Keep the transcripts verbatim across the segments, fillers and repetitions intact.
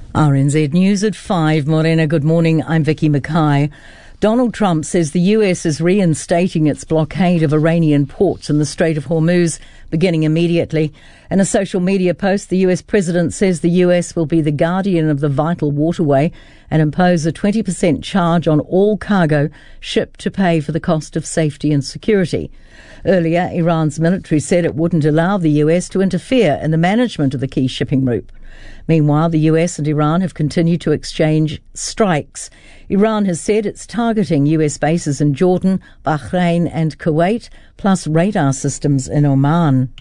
R N Z News at five. Morena, good morning. I'm Vicky Mackay. Donald Trump says the U S is reinstating its blockade of Iranian ports in the Strait of Hormuz, beginning immediately. In a social media post, the U S president says the U S will be the guardian of the vital waterway and impose a twenty percent charge on all cargo shipped to pay for the cost of safety and security. Earlier, Iran's military said it wouldn't allow the U S to interfere in the management of the key shipping route. Meanwhile, the U S and Iran have continued to exchange strikes. Iran has said it's targeting U S bases in Jordan, Bahrain and Kuwait, plus radar systems in Oman.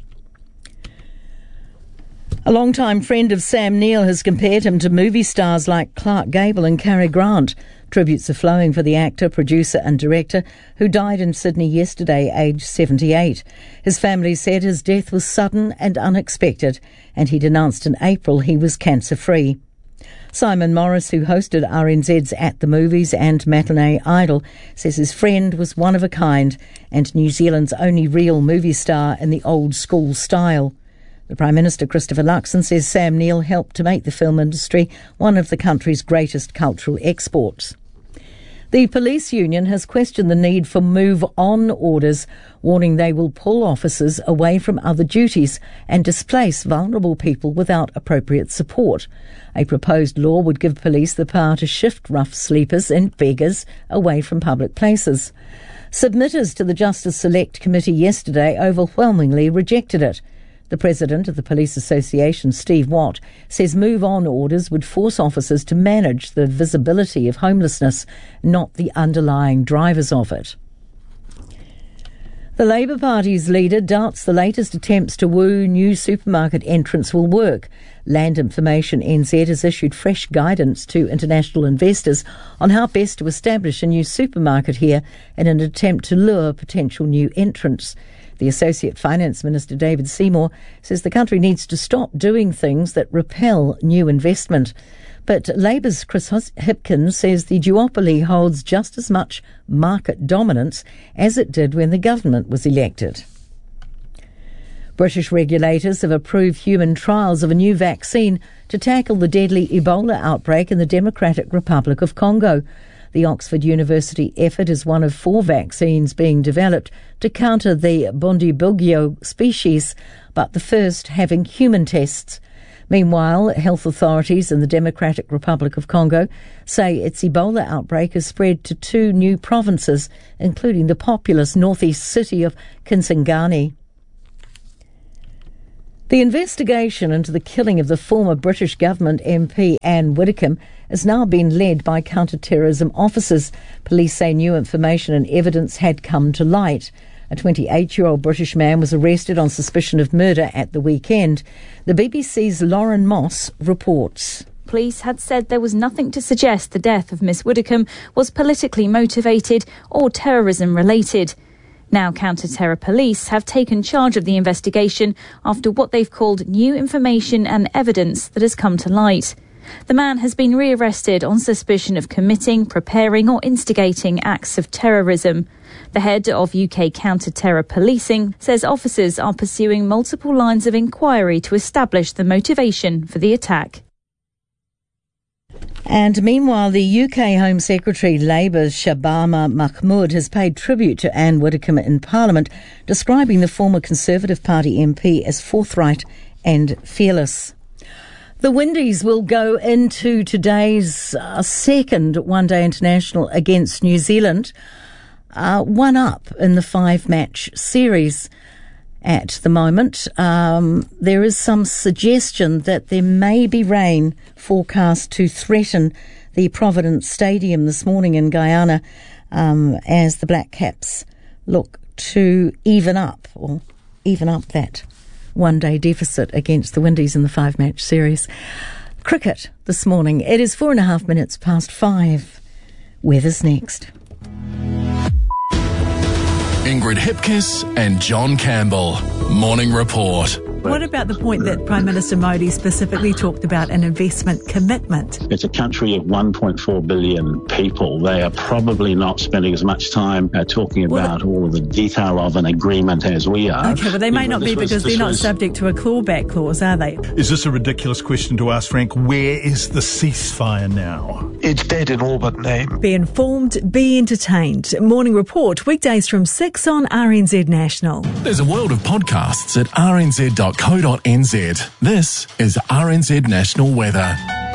A longtime friend of Sam Neill has compared him to movie stars like Clark Gable and Cary Grant. Tributes are flowing for the actor, producer and director who died in Sydney yesterday, aged seventy-eight. His family said his death was sudden and unexpected, and he denounced in April he was cancer-free. Simon Morris, who hosted R N Z's At the Movies and Matinee Idol, says his friend was one of a kind and New Zealand's only real movie star in the old school style. The Prime Minister, Christopher Luxon, says Sam Neill helped to make the film industry one of the country's greatest cultural exports. The police union has questioned the need for move-on orders, warning they will pull officers away from other duties and displace vulnerable people without appropriate support. A proposed law would give police the power to shift rough sleepers and beggars away from public places. Submitters to the Justice Select Committee yesterday overwhelmingly rejected it. The president of the Police Association, Steve Watt, says move-on orders would force officers to manage the visibility of homelessness, not the underlying drivers of it. The Labour Party's leader doubts the latest attempts to woo new supermarket entrants will work. Land Information N Z has issued fresh guidance to international investors on how best to establish a new supermarket here in an attempt to lure potential new entrants. The Associate Finance Minister, David Seymour, says the country needs to stop doing things that repel new investment. But Labour's Chris Hipkins says the duopoly holds just as much market dominance as it did when the government was elected. British regulators have approved human trials of a new vaccine to tackle the deadly Ebola outbreak in the Democratic Republic of Congo. The Oxford University effort is one of four vaccines being developed to counter the Bundibugyo species, but the first having human tests. Meanwhile, health authorities in the Democratic Republic of Congo say its Ebola outbreak has spread to two new provinces, including the populous northeast city of Kisangani. The investigation into the killing of the former British government M P Anne Widdecombe has now been led by counter-terrorism officers. Police say new information and evidence had come to light. A twenty-eight-year-old British man was arrested on suspicion of murder at the weekend. The B B C's Lauren Moss reports. Police had said there was nothing to suggest the death of Miss Widdecombe was politically motivated or terrorism-related. Now counter-terror police have taken charge of the investigation after what they've called new information and evidence that has come to light. The man has been rearrested on suspicion of committing, preparing or instigating acts of terrorism. The head of U K counter-terror policing says officers are pursuing multiple lines of inquiry to establish the motivation for the attack. And meanwhile, the U K Home Secretary, Labour's Shabana Mahmood, has paid tribute to Anne Widdecombe in Parliament, describing the former Conservative Party M P as forthright and fearless. The Windies will go into today's uh, second one-day international against New Zealand, uh, one up in the five-match series. At the moment, um, there is some suggestion that there may be rain forecast to threaten the Providence Stadium this morning in Guyana um, as the Black Caps look to even up or even up that one-day deficit against the Windies in the five-match series. Cricket this morning. It is four and a half minutes past five. Weather's next. Ingrid Hipkiss and John Campbell. Morning Report. What about the point that Prime Minister Modi specifically talked about an investment commitment? It's a country of one point four billion people. They are probably not spending as much time uh, talking about well, all of the detail of an agreement as we are. Okay, well, they may you not know, be was, because they're not was... subject to a clawback clause, are they? Is this a ridiculous question to ask, Frank? Where is the ceasefire now? It's dead in all but name. Be informed, be entertained. Morning Report, weekdays from six on R N Z National. There's a world of podcasts at r n z dot co dot n z. This is R N Z National Weather.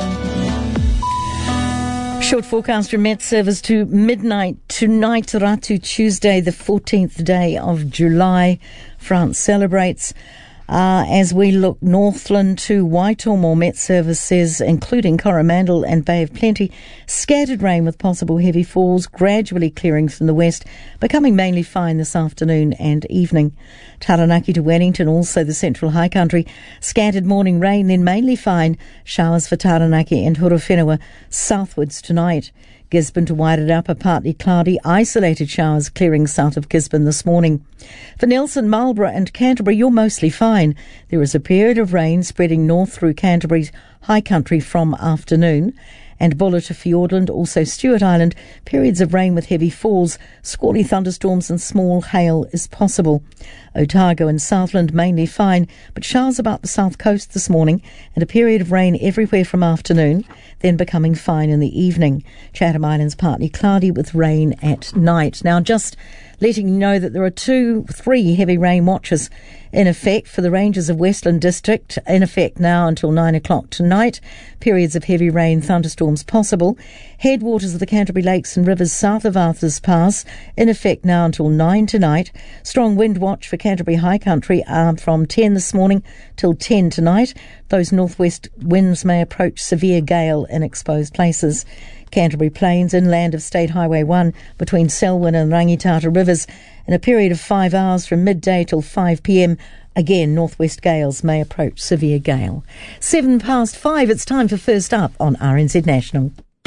Short forecast from Met Service to midnight tonight, Ratu, Tuesday, the fourteenth day of July. France celebrates. Uh, as we look northland to Waitomore, Met Service says, including Coromandel and Bay of Plenty, scattered rain with possible heavy falls, gradually clearing from the west, becoming mainly fine this afternoon and evening. Taranaki to Wellington, also the central high country, scattered morning rain, then mainly fine, showers for Taranaki and Horowhenua southwards tonight. Gisborne to Wairarapa, partly cloudy, isolated showers clearing south of Gisborne this morning. For Nelson, Marlborough and Canterbury, you're mostly fine. There is a period of rain spreading north through Canterbury's high country from afternoon. And Buller to Fiordland, also Stewart Island, periods of rain with heavy falls, squally thunderstorms and small hail is possible. Otago and Southland mainly fine, but showers about the south coast this morning and a period of rain everywhere from afternoon, then becoming fine in the evening. Chatham Islands partly cloudy with rain at night. Now just letting you know that there are two, three heavy rain watches in effect for the ranges of Westland District, in effect now until nine o'clock tonight. Periods of heavy rain, thunderstorms possible. Headwaters of the Canterbury Lakes and rivers south of Arthur's Pass, in effect now until nine tonight. Strong wind watch for Canterbury High Country um, from ten this morning till ten tonight. Those northwest winds may approach severe gale in exposed places. Canterbury Plains, inland of State Highway one between Selwyn and Rangitata rivers, in a period of five hours from midday till five p.m. Again, northwest gales may approach severe gale. Seven past five, it's time for First Up on R N Z National.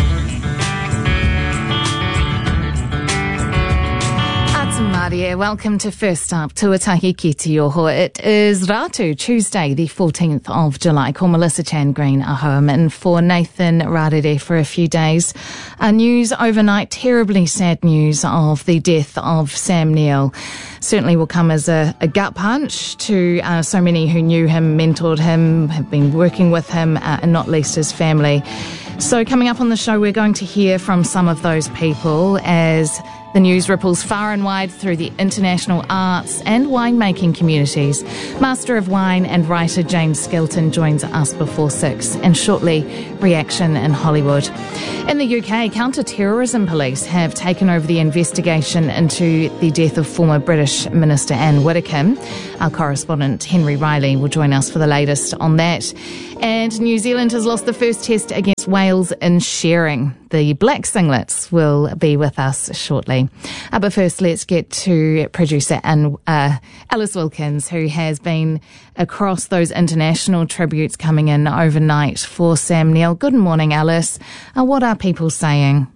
Maria, welcome to First Up, Tuatahi ki te oho. It is Ratu, Tuesday, the fourteenth of July. Call Melissa Chan Green a home and for Nathan Rarere for a few days. Uh, news overnight, terribly sad news of the death of Sam Neill. Certainly will come as a, a gut punch to uh, so many who knew him, mentored him, have been working with him, uh, and not least his family. So coming up on the show, we're going to hear from some of those people as the news ripples far and wide through the international arts and winemaking communities. Master of Wine and writer James Skilton joins us before six, and shortly, reaction in Hollywood. In the U K, counter-terrorism police have taken over the investigation into the death of former British Minister Anne Widdecombe. Our correspondent Henry Riley will join us for the latest on that. And New Zealand has lost the first test against Wales in shearing. The Black Singlets will be with us shortly. Uh, but first, let's get to producer and uh, Alice Wilkins, who has been across those international tributes coming in overnight for Sam Neill. Good morning, Alice. Uh, what are people saying?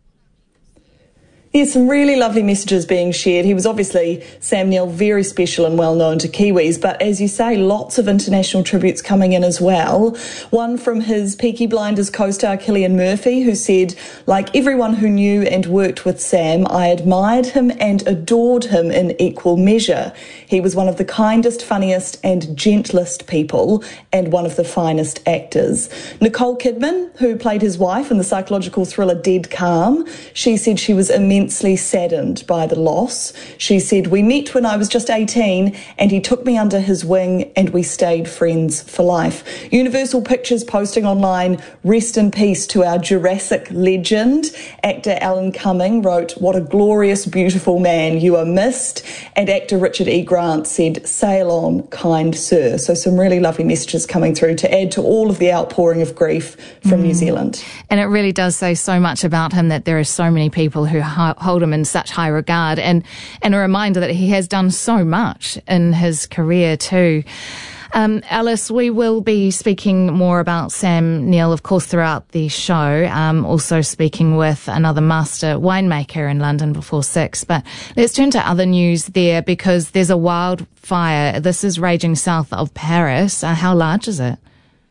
There's some really lovely messages being shared. He was obviously, Sam Neill, very special and well known to Kiwis, but as you say, lots of international tributes coming in as well. One from his Peaky Blinders co-star Cillian Murphy, who said, like everyone who knew and worked with Sam, I admired him and adored him in equal measure. He was one of the kindest, funniest and gentlest people and one of the finest actors. Nicole Kidman, who played his wife in the psychological thriller Dead Calm, she said she was immensely saddened by the loss. She said, we met when I was just eighteen and he took me under his wing and we stayed friends for life. Universal Pictures posting online, rest in peace to our Jurassic legend. Actor Alan Cumming wrote, what a glorious, beautiful man, you are missed. And actor Richard E. Grant said, sail on, kind sir. So some really lovely messages coming through to add to all of the outpouring of grief from mm. New Zealand. And it really does say so much about him that there are so many people who hold him in such high regard, and, and a reminder that he has done so much in his career too. Um, Alice, we will be speaking more about Sam Neill, of course, throughout the show. Um, also speaking with another master winemaker in London before six. But let's turn to other news there, because there's a wildfire. This is raging south of Paris. Uh, how large is it?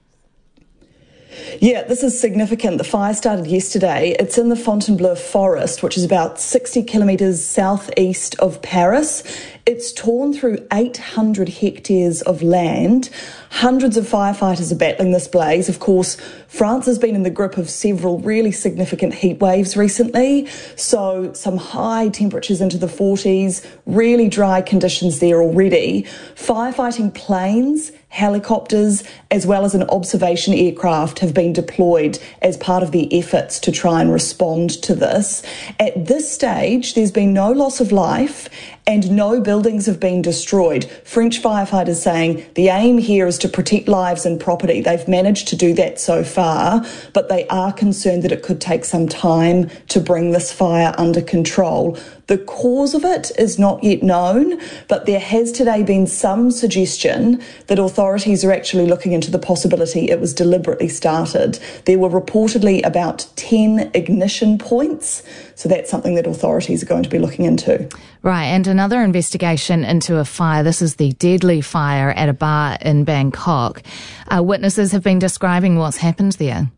Yeah, this is significant. The fire started yesterday. It's in the Fontainebleau forest, which is about sixty kilometres southeast of Paris. It's torn through eight hundred hectares of land. Hundreds of firefighters are battling this blaze. Of course, France has been in the grip of several really significant heat waves recently. So some high temperatures into the forties, really dry conditions there already. Firefighting planes, helicopters, as well as an observation aircraft have been deployed as part of the efforts to try and respond to this. At this stage, there's been no loss of life and no buildings have been destroyed. French firefighters saying the aim here is to protect lives and property. They've managed to do that so far, but they are concerned that it could take some time to bring this fire under control. The cause of it is not yet known, but there has today been some suggestion that authorities are actually looking into the possibility it was deliberately started. There were reportedly about ten ignition points, so that's something that authorities are going to be looking into. Right, and another investigation into a fire. This is the deadly fire at a bar in Bangkok. Uh, witnesses have been describing what's happened there.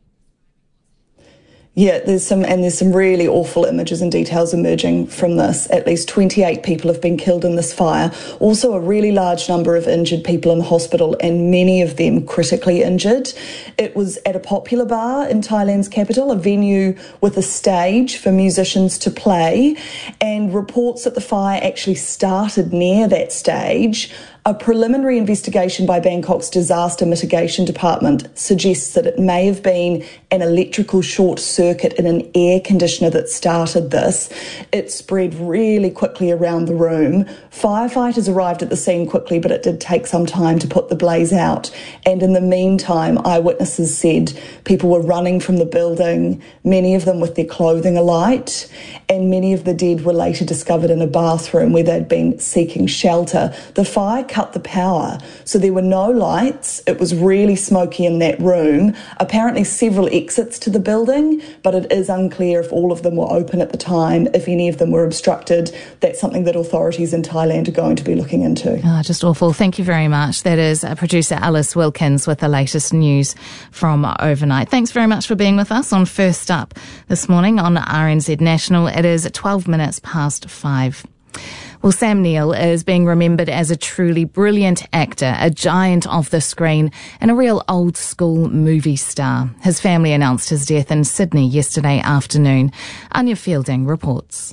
Yeah, there's some, and there's some really awful images and details emerging from this. At least twenty-eight people have been killed in this fire. Also, a really large number of injured people in the hospital, and many of them critically injured. It was at a popular bar in Thailand's capital, a venue with a stage for musicians to play, and reports that the fire actually started near that stage. A preliminary investigation by Bangkok's Disaster Mitigation Department suggests that it may have been an electrical short circuit in an air conditioner that started this. It spread really quickly around the room. Firefighters arrived at the scene quickly, but it did take some time to put the blaze out. And in the meantime, eyewitnesses said people were running from the building, many of them with their clothing alight, and many of the dead were later discovered in a bathroom where they'd been seeking shelter. The fire cut the power, so there were no lights. It was really smoky in that room. Apparently several exits to the building, but it is unclear if all of them were open at the time, if any of them were obstructed. That's something that authorities in Thailand are going to be looking into. Oh, just awful. Thank you very much. That is uh, producer Alice Wilkins with the latest news from overnight. Thanks very much for being with us on First Up this morning on R N Z National. It is twelve minutes past five. Well, Sam Neill is being remembered as a truly brilliant actor, a giant of the screen, and a real old-school movie star. His family announced his death in Sydney yesterday afternoon. Anya Fielding reports.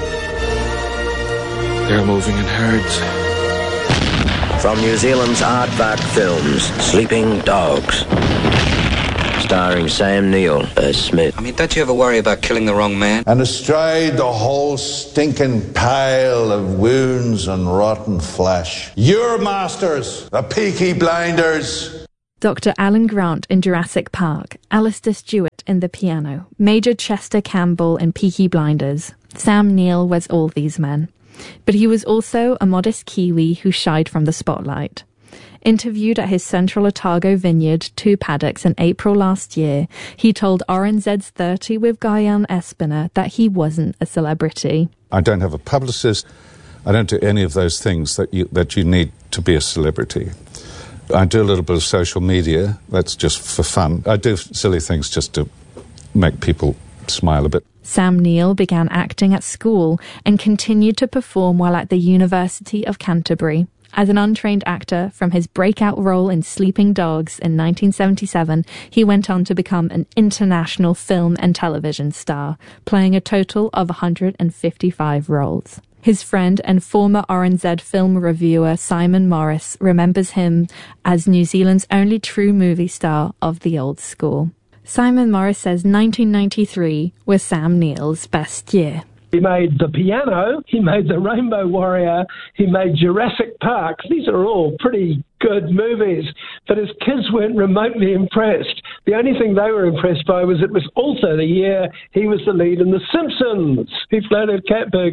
They're moving in herds. From New Zealand's Aardvark Films, Sleeping Dogs. Starring Sam Neill as Smith. I mean, don't you ever worry about killing the wrong man? And astride the whole stinking pile of wounds and rotten flesh. Your masters, the Peaky Blinders. Doctor Alan Grant in Jurassic Park, Alistair Stewart in The Piano, Major Chester Campbell in Peaky Blinders. Sam Neill was all these men. But he was also a modest Kiwi who shied from the spotlight. Interviewed at his Central Otago vineyard, Two Paddocks, in April last year, he told R N Z's thirty with Guyan Espiner that he wasn't a celebrity. I don't have a publicist. I don't do any of those things that you, that you need to be a celebrity. I do a little bit of social media. That's just for fun. I do silly things just to make people smile a bit. Sam Neill began acting at school and continued to perform while at the University of Canterbury. As an untrained actor, from his breakout role in Sleeping Dogs in nineteen seventy-seven, he went on to become an international film and television star, playing a total of one hundred fifty-five roles. His friend and former R N Z film reviewer Simon Morris remembers him as New Zealand's only true movie star of the old school. Simon Morris says nineteen ninety-three was Sam Neill's best year. He made The Piano, he made The Rainbow Warrior, he made Jurassic Park. These are all pretty good movies, but his kids weren't remotely impressed. The only thing they were impressed by was it was also the year he was the lead in The Simpsons, Who Floated Cat Burglar.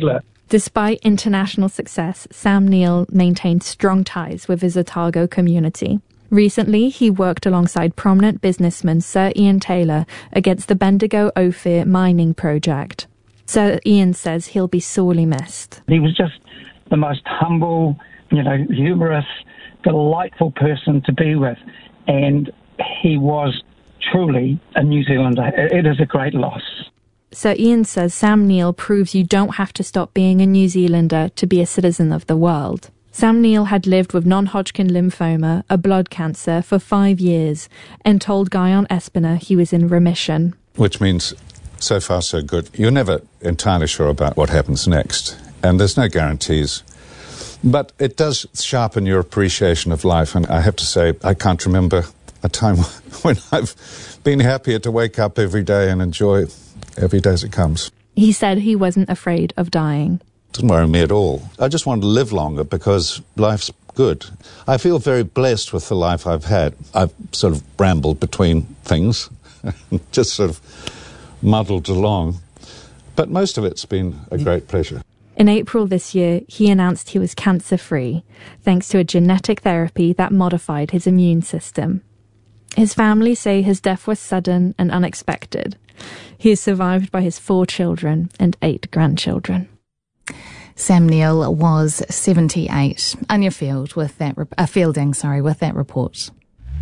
Despite international success, Sam Neill maintained strong ties with his Otago community. Recently, he worked alongside prominent businessman Sir Ian Taylor against the Bendigo Ophir mining project. Sir Ian says he'll be sorely missed. He was just the most humble, you know, humorous, delightful person to be with. And he was truly a New Zealander. It is a great loss. Sir Ian says Sam Neill proves you don't have to stop being a New Zealander to be a citizen of the world. Sam Neill had lived with non-Hodgkin lymphoma, a blood cancer, for five years and told Guyon Espiner he was in remission. Which means so far so good. You're never entirely sure about what happens next, and there's no guarantees. But it does sharpen your appreciation of life, and I have to say, I can't remember a time when I've been happier to wake up every day and enjoy every day as it comes. He said he wasn't afraid of dying. It doesn't worry me at all. I just want to live longer because life's good. I feel very blessed with the life I've had. I've sort of brambled between things, just sort of muddled along. But most of it's been a great pleasure. In April this year, he announced he was cancer-free, thanks to a genetic therapy that modified his immune system. His family say his death was sudden and unexpected. He is survived by his four children and eight grandchildren. Sam Neill was seventy-eight. Anya Field with that re- uh, Fielding, sorry, with that report.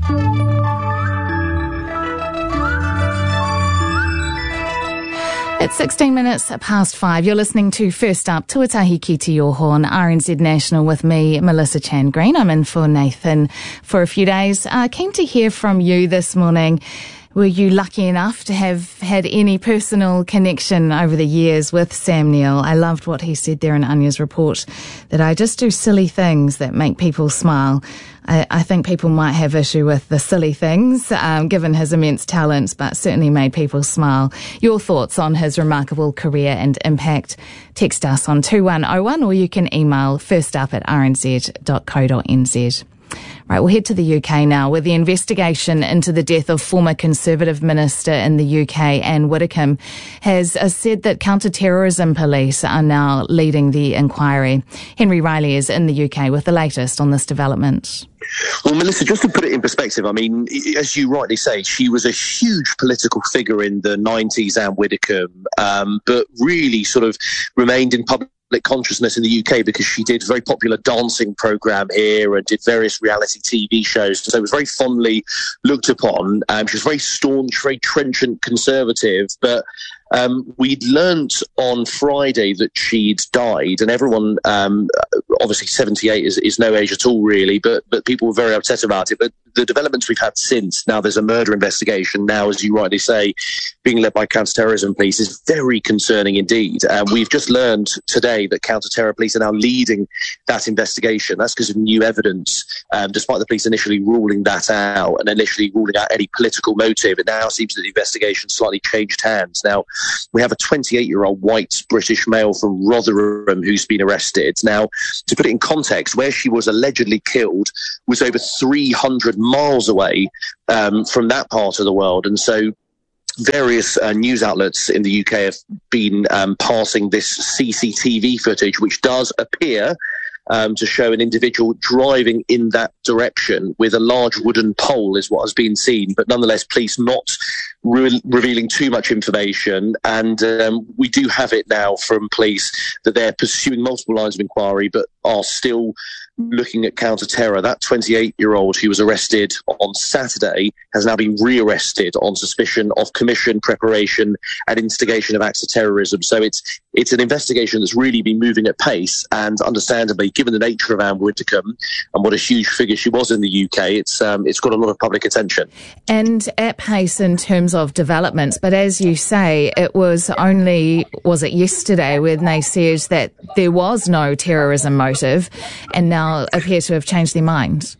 It's sixteen minutes past five. You're listening to First Up, Tuatahi Ki Te Yoho on R N Z National with me, Melissa Chan Green. I'm in for Nathan for a few days. Uh, keen to hear from you this morning. Were you lucky enough to have had any personal connection over the years with Sam Neill? I loved what he said there in Anya's report, that I just do silly things that make people smile. I, I think people might have issue with the silly things, um, given his immense talents, but certainly made people smile. Your thoughts on his remarkable career and impact? Text us on two one oh one, or you can email firstup at r n z dot co dot n z. Right, we'll head to the U K now, where the investigation into the death of former Conservative Minister in the U K, Anne Widdecombe, has uh, said that counter-terrorism police are now leading the inquiry. Henry Riley is in the U K with the latest on this development. Well, Melissa, just to put it in perspective, I mean, as you rightly say, she was a huge political figure in the nineties, Anne Widdecombe, um, but really sort of remained in public consciousness in the U K because she did a very popular dancing programme here and did various reality T V shows. So it was very fondly looked upon. Um, she was very staunch, very trenchant conservative, but Um, we'd learnt on Friday that she'd died, and everyone, um, obviously seventy-eight is, is no age at all, really, but, but people were very upset about it. But the developments we've had since, now there's a murder investigation, now, as you rightly say, being led by counter-terrorism police, is very concerning indeed. Um, we've just learned today that counter-terror police are now leading that investigation. That's because of new evidence, um, despite the police initially ruling that out and initially ruling out any political motive. It now seems that the investigation slightly changed hands. Now, we have a twenty-eight-year-old white British male from Rotherham who's been arrested. Now, to put it in context, where she was allegedly killed was over three hundred miles away um, from that part of the world. And so various uh, news outlets in the U K have been um, passing this C C T V footage, which does appear Um, to show an individual driving in that direction with a large wooden pole is what has been seen, but nonetheless police not re- revealing too much information. And um, we do have it now from police that they're pursuing multiple lines of inquiry but are still looking at counter-terror. That twenty-eight-year-old who was arrested on Saturday has now been re-arrested on suspicion of commission, preparation and instigation of acts of terrorism. So it's it's an investigation that's really been moving at pace, and understandably, given the nature of Anne Widdecombe and what a huge figure she was in the U K, it's um, it's got a lot of public attention. And at pace in terms of developments, but as you say, it was only, was it yesterday, when they said that there was no terrorism motive, and now appear to have changed their minds.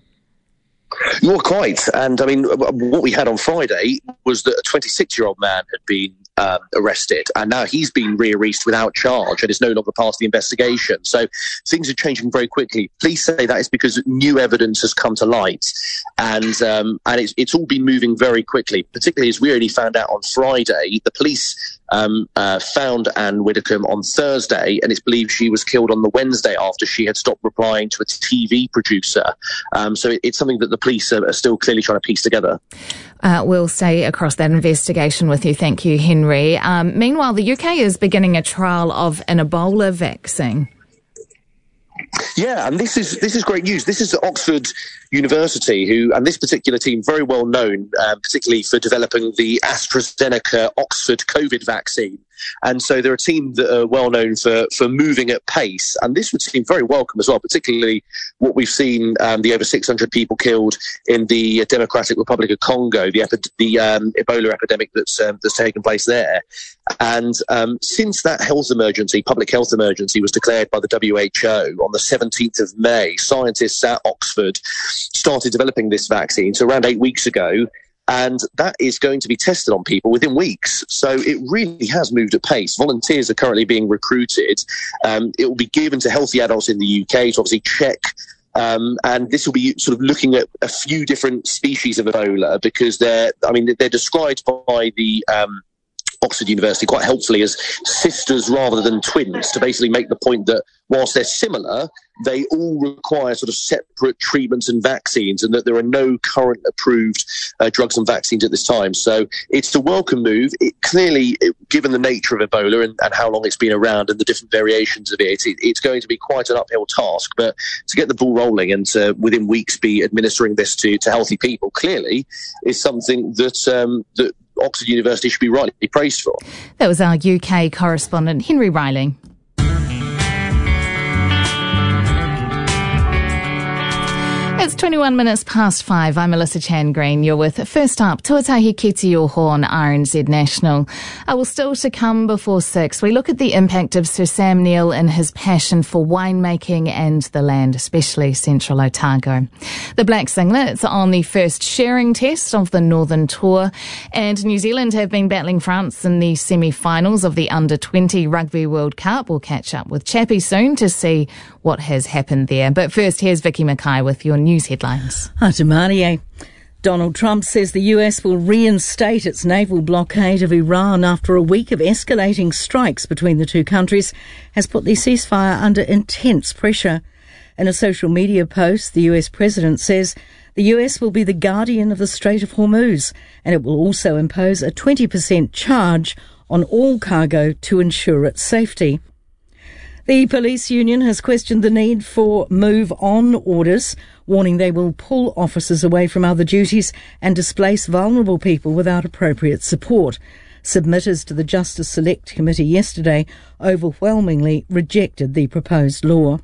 You're quite. And I mean, what we had on Friday was that a twenty-six-year-old man had been um, arrested, and now he's been re-arrested without charge and is no longer part of the investigation. So things are changing very quickly. Police say that is because new evidence has come to light, and um, and it's, it's all been moving very quickly, particularly as we only found out on Friday. The police um, uh, found Anne Widdecombe on Thursday, and it's believed she was killed on the Wednesday after she had stopped replying to a T V producer. Um, so it, it's something that the police are, are still clearly trying to piece together. Uh, we'll stay across that investigation with you. Thank you, Henry. Um, meanwhile, the U K is beginning a trial of an Ebola vaccine. Yeah, and this is this is great news. This is Oxford University, who, and this particular team, very well known, um, particularly for developing the AstraZeneca Oxford COVID vaccine. And so they're a team that are well known for, for moving at pace. And this would seem very welcome as well, particularly what we've seen, um, the over six hundred people killed in the Democratic Republic of Congo, the, epi- the um, Ebola epidemic that's, um, that's taken place there. And um, since that health emergency, public health emergency, was declared by the W H O on the seventeenth of May, scientists at Oxford started developing this vaccine, so around eight weeks ago. And that is going to be tested on people within weeks. So it really has moved at pace. Volunteers are currently being recruited. Um, it will be given to healthy adults in the U K to obviously check. Um, and this will be sort of looking at a few different species of Ebola, because they're, I mean, they're described by the um, Oxford University quite helpfully as sisters rather than twins, to basically make the point that whilst they're similar, they all require sort of separate treatments and vaccines, and that there are no current approved uh, drugs and vaccines at this time. So it's a welcome move. It clearly, it, given the nature of Ebola and, and how long it's been around and the different variations of it, it, it's going to be quite an uphill task. But to get the ball rolling and to within weeks be administering this to, to healthy people, clearly is something that um, that Oxford University should be rightly praised for. That was our U K correspondent, Henry Riley. It's twenty-one minutes past five. I'm Melissa Chan Green. You're with First Up, Tuatahi Ki Te Oho on R N Z National. I will still to come before six. We look at the impact of Sir Sam Neill and his passion for winemaking and the land, especially Central Otago. The Black Singlets are on the first sharing test of the Northern Tour, and New Zealand have been battling France in the semi-finals of the under twenty Rugby World Cup. We'll catch up with Chappie soon to see what has happened there. But first, here's Vicky Mackay with your news headlines. Hatamarie. Donald Trump says the U S will reinstate its naval blockade of Iran after a week of escalating strikes between the two countries has put the ceasefire under intense pressure. In a social media post, the U S president says the U S will be the guardian of the Strait of Hormuz, and it will also impose a twenty percent charge on all cargo to ensure its safety. The police union has questioned the need for move-on orders, warning they will pull officers away from other duties and displace vulnerable people without appropriate support. Submitters to the Justice Select Committee yesterday overwhelmingly rejected the proposed law.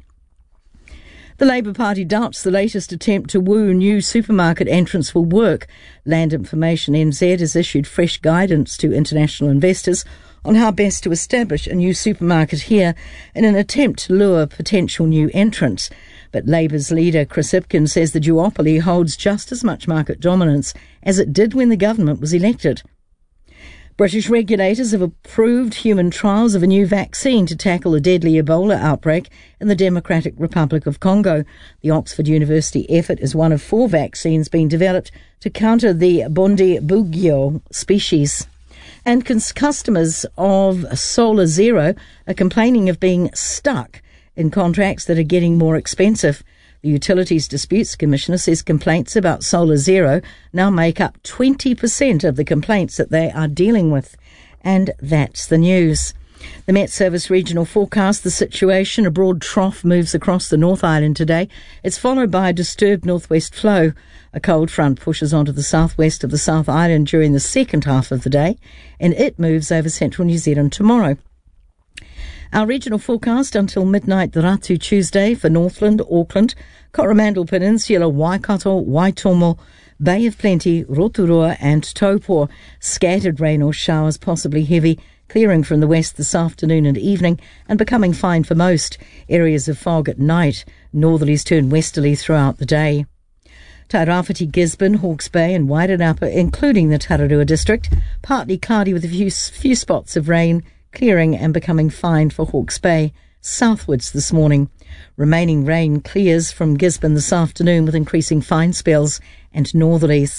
The Labour Party doubts the latest attempt to woo new supermarket entrants will work. Land Information N Z has issued fresh guidance to international investors on how best to establish a new supermarket here in an attempt to lure potential new entrants. But Labour's leader Chris Ipkin says the duopoly holds just as much market dominance as it did when the government was elected. British regulators have approved human trials of a new vaccine to tackle a deadly Ebola outbreak in the Democratic Republic of Congo. The Oxford University effort is one of four vaccines being developed to counter the Bundibugyo species. And customers of Solar Zero are complaining of being stuck in contracts that are getting more expensive. The Utilities Disputes Commissioner says complaints about Solar Zero now make up twenty percent of the complaints that they are dealing with. And that's the news. The Met Service regional forecast the situation. A broad trough moves across the North Island today. It's followed by a disturbed northwest flow. A cold front pushes onto the southwest of the South Island during the second half of the day, and it moves over central New Zealand tomorrow. Our regional forecast until midnight Ratu Tuesday for Northland, Auckland, Coromandel Peninsula, Waikato, Waitomo, Bay of Plenty, Rotorua and Taupo. Scattered rain or showers, possibly heavy, clearing from the west this afternoon and evening and becoming fine for most. Areas of fog at night. Northerlies turn westerly throughout the day. Tairāwhiti, Gisborne, Hawke's Bay and Wairarapa, including the Tararua district, partly cloudy with a few, few spots of rain, clearing and becoming fine for Hawke's Bay. Southwards this morning. Remaining rain clears from Gisborne this afternoon with increasing fine spells and northerlies.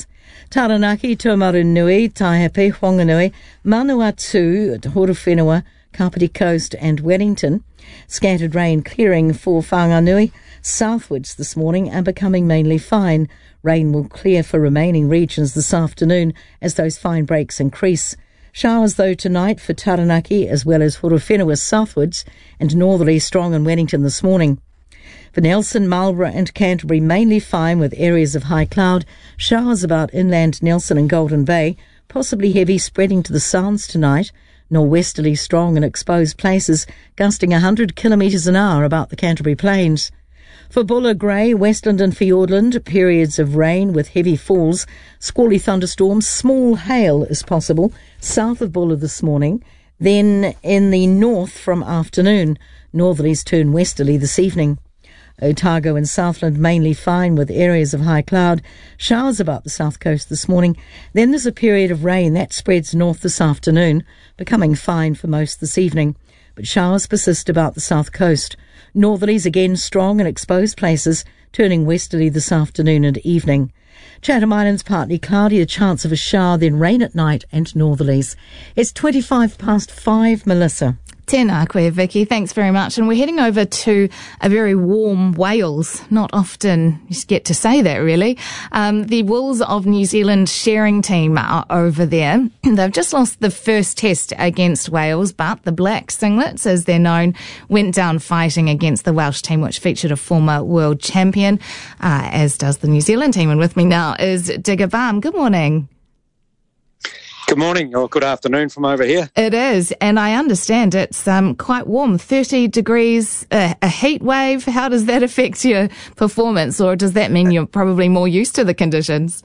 Taranaki, Tuamaru Nui, Taihape, Whanganui, Manawatu, Horowhenua, Kapiti Coast and Wellington. Scattered rain clearing for Whanganui southwards this morning and becoming mainly fine. Rain will clear for remaining regions this afternoon as those fine breaks increase. Showers though tonight for Taranaki as well as Horowhenua southwards and northerly strong in Wellington this morning. For Nelson, Marlborough and Canterbury mainly fine with areas of high cloud. Showers about inland Nelson and Golden Bay, possibly heavy spreading to the Sounds tonight. Norwesterly strong in exposed places, gusting one hundred kilometres an hour about the Canterbury Plains. For Buller, Grey, Westland and Fiordland, periods of rain with heavy falls, squally thunderstorms, small hail is possible south of Buller this morning. Then in the north from afternoon, northerlies turn westerly this evening. Otago and Southland mainly fine with areas of high cloud. Showers about the south coast this morning. Then there's a period of rain that spreads north this afternoon, becoming fine for most this evening. But showers persist about the south coast. Northerlies again strong in exposed places, turning westerly this afternoon and evening. Chatham Islands partly cloudy, a chance of a shower, then rain at night and northerlies. It's twenty-five past five, Melissa. Tēnā koe, Vicky. Thanks very much. And we're heading over to a very warm Wales. Not often you get to say that, really. Um, the Wolves of New Zealand shearing team are over there. They've just lost the first test against Wales, but the Black Singlets, as they're known, went down fighting against the Welsh team, which featured a former world champion, uh, as does the New Zealand team. And with me now is Digger Balme. Good morning. Good morning, or good afternoon from over here. It is, and I understand it's um, quite warm, thirty degrees, uh, a heat wave. How does that affect your performance, or does that mean you're probably more used to the conditions?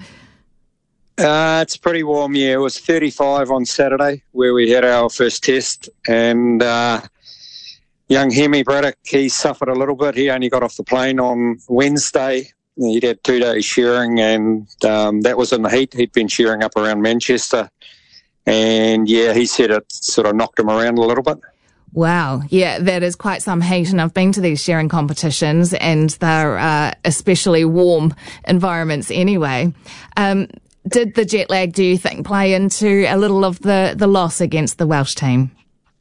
Uh, it's pretty warm, yeah. It was thirty-five on Saturday, where we had our first test, and uh, young Hemi Braddock, he suffered a little bit. He only got off the plane on Wednesday. He'd had two days shearing, and um, that was in the heat. He'd been shearing up around Manchester. And, yeah, he said it sort of knocked him around a little bit. Wow. Yeah, that is quite some heat. And I've been to these shearing competitions, and they're uh, especially warm environments anyway. Um, did the jet lag, do you think, play into a little of the, the loss against the Welsh team?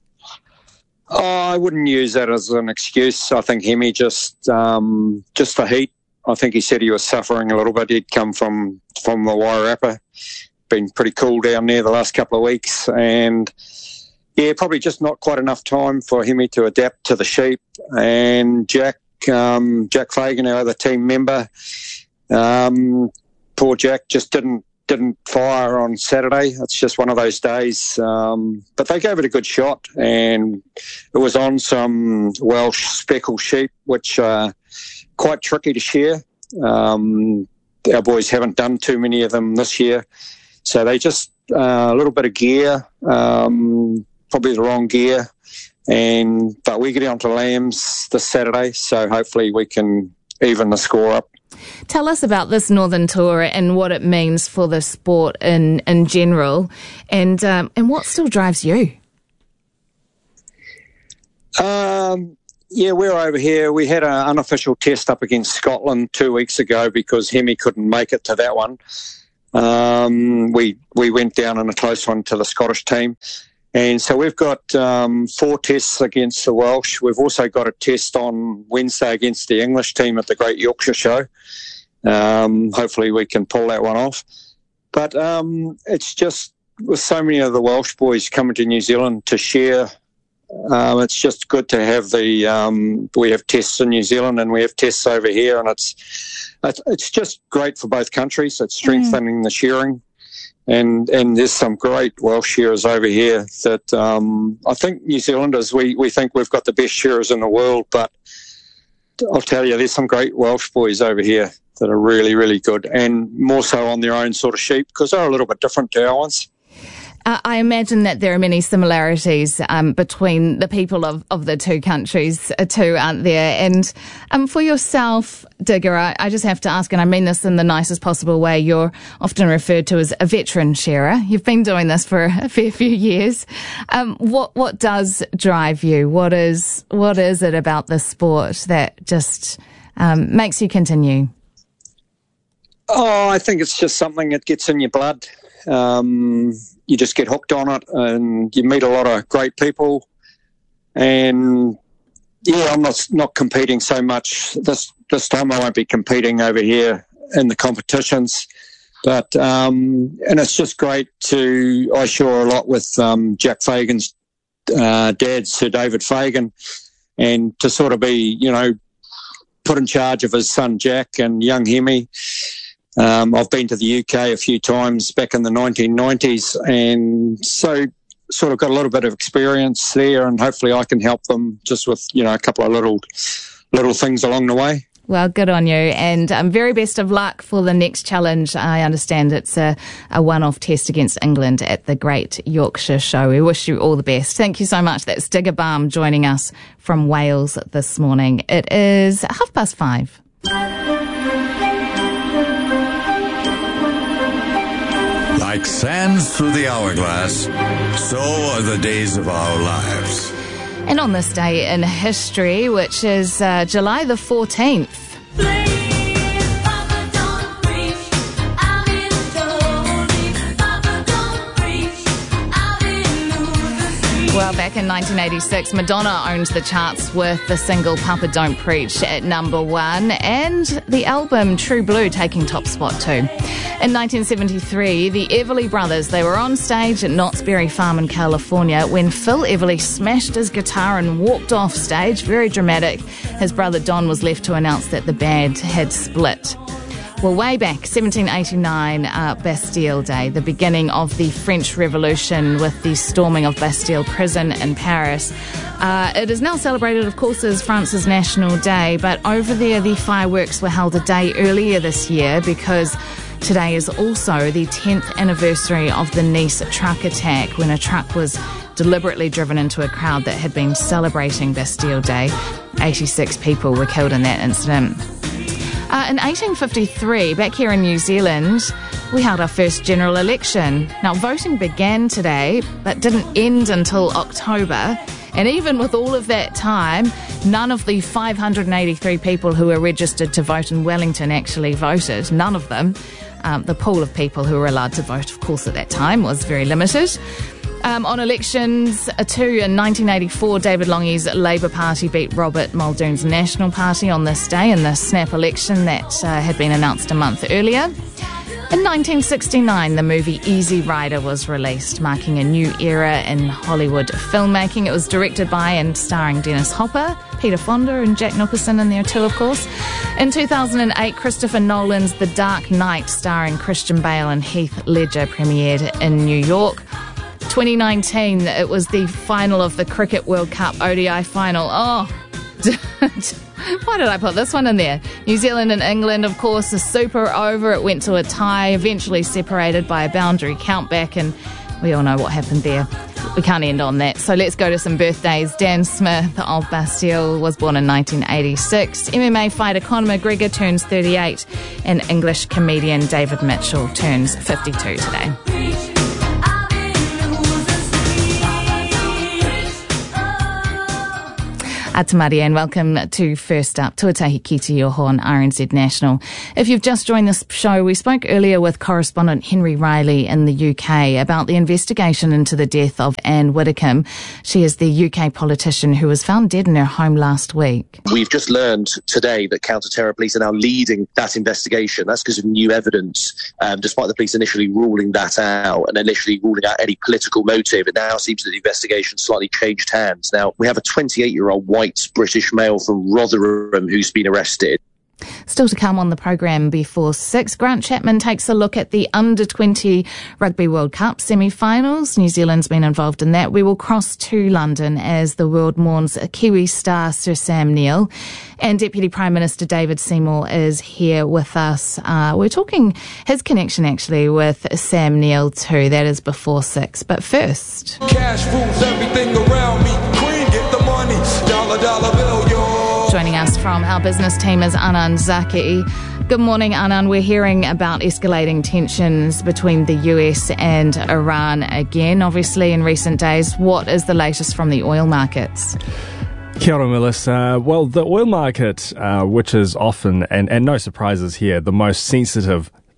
Oh, I wouldn't use that as an excuse. I think Hemi just, um, just the heat. I think he said he was suffering a little bit. He'd come from, from the Wairarapa. Been pretty cool down there the last couple of weeks, and yeah, probably just not quite enough time for Hemi to adapt to the sheep. And Jack, um, Jack Fagan, our other team member, um, poor Jack just didn't didn't fire on Saturday. It's just one of those days. Um, but they gave it a good shot, and it was on some Welsh speckled sheep, which are quite tricky to shear. Um, our boys haven't done too many of them this year. So they just uh, a little bit of gear, um, probably the wrong gear, and but we get onto lambs this Saturday, so hopefully we can even the score up. Tell us about this Northern Tour and what it means for the sport in in general, and um, and what still drives you. Um. Yeah, we're over here. We had an unofficial test up against Scotland two weeks ago because Hemi couldn't make it to that one. Um, we we went down in a close one to the Scottish team. And so we've got um, four tests against the Welsh. We've also got a test on Wednesday against the English team at the Great Yorkshire Show. Um, hopefully we can pull that one off. But um, it's just with so many of the Welsh boys coming to New Zealand to share, um, it's just good to have the, um, we have tests in New Zealand and we have tests over here, and it's it's, it's just great for both countries. It's strengthening mm. the shearing. And and there's some great Welsh shearers over here that um, I think New Zealanders, we, we think we've got the best shearers in the world, but I'll tell you, there's some great Welsh boys over here that are really, really good, and more so on their own sort of sheep because they're a little bit different to our ones. Uh, I imagine that there are many similarities um, between the people of, of the two countries uh, too, aren't there? And um, for yourself, Digger, I, I just have to ask, and I mean this in the nicest possible way, you're often referred to as a veteran shearer. You've been doing this for a fair few years. Um, what what does drive you? What is what is it about this sport that just um, makes you continue? Oh, I think it's just something that gets in your blood. Um, you just get hooked on it, and you meet a lot of great people. And yeah, I'm not not competing so much this this time. I won't be competing over here in the competitions, but um, and it's just great to. I share a lot with um, Jack Fagan's uh, dad, Sir David Fagan, and to sort of be, you know, put in charge of his son Jack and young Hemi. Um, I've been to the U K a few times back in the nineteen nineties, and so sort of got a little bit of experience there, and hopefully I can help them just with, you know, a couple of little little things along the way. Well, good on you, and um, very best of luck for the next challenge. I understand it's a, a one-off test against England at the Great Yorkshire Show. We wish you all the best. Thank you so much. That's Digger Balm joining us from Wales this morning. It is half past five. Like sands through the hourglass, so are the days of our lives. And on this day in history, which is uh, July the fourteenth. Well, back in nineteen eighty-six, Madonna owned the charts with the single Papa Don't Preach at number one, and the album True Blue taking top spot too. In nineteen seventy-three, the Everly Brothers, they were on stage at Knott's Berry Farm in California when Phil Everly smashed his guitar and walked off stage. Very dramatic. His brother Don was left to announce that the band had split. Well, way back, seventeen eighty-nine, uh, Bastille Day, the beginning of the French Revolution with the storming of Bastille Prison in Paris. Uh, it is now celebrated, of course, as France's National Day, but over there the fireworks were held a day earlier this year because today is also the tenth anniversary of the Nice truck attack, when a truck was deliberately driven into a crowd that had been celebrating Bastille Day. eighty-six people were killed in that incident. Uh, in eighteen fifty-three, back here in New Zealand, we held our first general election. Now, voting began today, but didn't end until October. And even with all of that time, none of the five hundred eighty-three people who were registered to vote in Wellington actually voted. None of them. Um, the pool of people who were allowed to vote, of course, at that time was very limited. Um, on elections, uh, two in nineteen eighty-four, David Lange's Labour Party beat Robert Muldoon's National Party on this day in the snap election that uh, had been announced a month earlier. In nineteen sixty-nine, the movie Easy Rider was released, marking a new era in Hollywood filmmaking. It was directed by and starring Dennis Hopper, Peter Fonda and Jack Nicholson in there too, of course. In two thousand eight, Christopher Nolan's The Dark Knight, starring Christian Bale and Heath Ledger, premiered in New York. twenty nineteen, it was the final of the Cricket World Cup O D I final. Oh, why did I put this one in there? New Zealand and England, of course, the super over. It went to a tie, eventually separated by a boundary countback, and we all know what happened there. We can't end on that. So let's go to some birthdays. Dan Smith of Bastille was born in nineteen eighty-six. M M A fighter Conor McGregor turns thirty-eight, and English comedian David Mitchell turns fifty-two today. Atamari, and welcome to First Up, Tuatahi ki te Oho on R N Z National. If you've just joined this show, we spoke earlier with correspondent Henry Riley in the U K about the investigation into the death of Anne Widdecombe. She is the U K politician who was found dead in her home last week. We've just learned today that counter-terror police are now leading that investigation. That's because of new evidence, um, despite the police initially ruling that out and initially ruling out any political motive. It now seems that the investigation slightly changed hands. Now, we have a twenty-eight-year-old white British male from Rotherham who's been arrested. Still to come on the programme before six, Grant Chapman takes a look at the under twenty Rugby World Cup semi-finals. New Zealand's been involved in that. We will cross to London as the world mourns a Kiwi star Sir Sam Neill. And Deputy Prime Minister David Seymour is here with us. Uh, we're talking his connection actually with Sam Neill too. That is before six. But first, cash rules everything around me. Queen, get the money. Dollar, dollar bill, yo. Joining us from our business team is Anand Zaki. Good morning, Anand. We're hearing about escalating tensions between the U S and Iran again, obviously, in recent days. What is the latest from the oil markets? Kia ora, Melissa. Well, the oil market, uh, which is often, and, and no surprises here, the most sensitive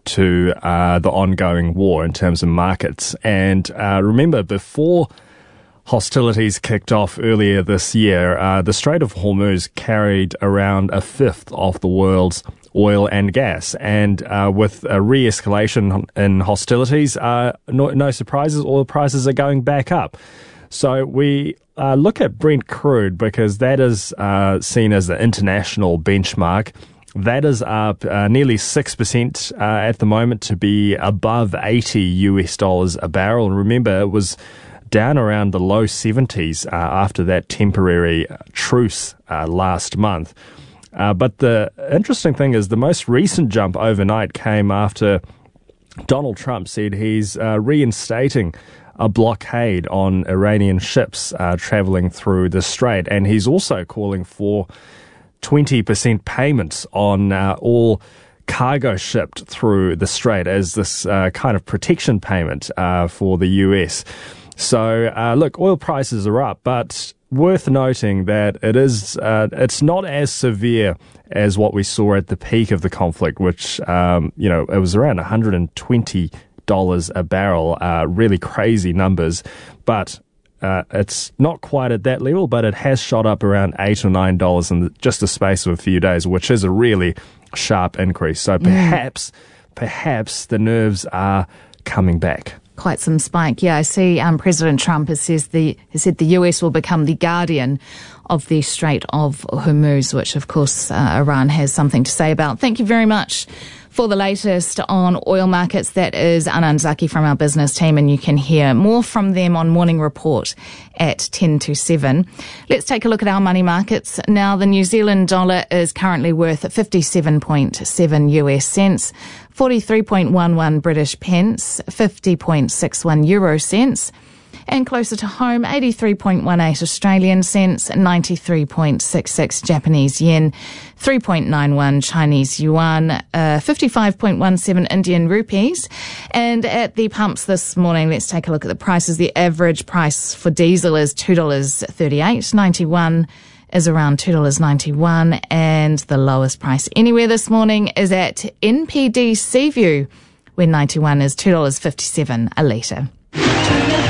to uh, the ongoing war in terms of markets. And uh, remember, before hostilities kicked off earlier this year, uh, the Strait of Hormuz carried around a fifth of the world's oil and gas. And uh, with a re-escalation in hostilities, uh, no, no surprises, oil prices are going back up. So we uh, look at Brent crude because that is uh, seen as the international benchmark. That is up uh, nearly six percent uh, at the moment to be above eighty U S dollars a barrel. And remember, it was down around the low seventies uh, after that temporary truce uh, last month. Uh, but the interesting thing is the most recent jump overnight came after Donald Trump said he's uh, reinstating a blockade on Iranian ships uh, traveling through the strait. And he's also calling for twenty percent payments on uh, all cargo shipped through the strait as this uh, kind of protection payment uh, for the U S. So, uh, look, oil prices are up, but worth noting that it is uh, it's not as severe as what we saw at the peak of the conflict, which, um, you know, it was around one hundred twenty dollars a barrel, uh, really crazy numbers, but Uh, it's not quite at that level, but it has shot up around eight or nine dollars in just the space of a few days, which is a really sharp increase. So perhaps, mm. perhaps the nerves are coming back. Quite some spike. Yeah, I see um, President Trump has, says the, has said the U S will become the guardian of the Strait of Hormuz, which of course uh, Iran has something to say about. Thank you very much for the latest on oil markets. That is Anand Zaki from our business team, and you can hear more from them on Morning Report at ten to seven. Let's take a look at our money markets. Now, the New Zealand dollar is currently worth fifty-seven point seven U S cents, forty-three point one one British pence, fifty point six one euro cents. And closer to home, eighty-three point one eight Australian cents, ninety-three point six six Japanese yen, three point nine one Chinese yuan, uh, fifty-five point one seven Indian rupees. And at the pumps this morning, let's take a look at the prices. The average price for diesel is two dollars thirty-eight. ninety-one is around two dollars ninety-one. And the lowest price anywhere this morning is at N P D Seaview, where ninety-one is two dollars fifty-seven a litre.